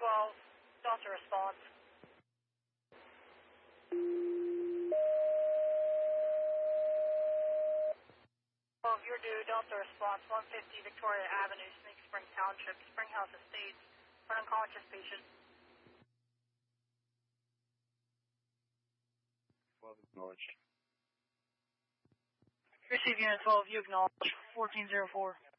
12, Delta response. 12, you're due, Delta response, 150 Victoria Avenue, Snake Spring Township, Springhouse Estates, for an unconscious patient. 12 acknowledged. Receive unit 12, you acknowledge, 1404.